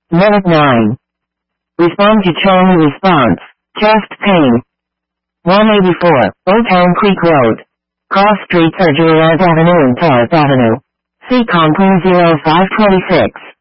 Minute 9. Respond to Charlie response. Chest pain. 184, Old Town Creek Road. Cross streets are Juliet Avenue and Taurus Avenue. See Concrete 0526.